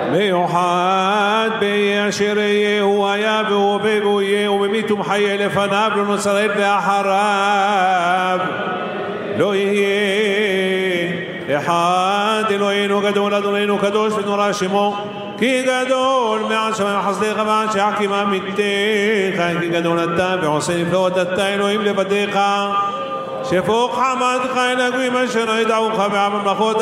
מיוחד באשר יהיה הוא היה והווה והוא יהיה ובמיתום חיה לפניו לא נצרד ואחריו לא יהיה אחד אלוהינו גדול אדוננו קדוש ונורא שמו כי גדול מעל שמיים חסדיך ואנשי חכים אמיתיך כי גדול אתה ועושה נפלאות אתה אלוהים לבדיך שפוך חמדך אל הגויים אשר לא ידעוך והממלכות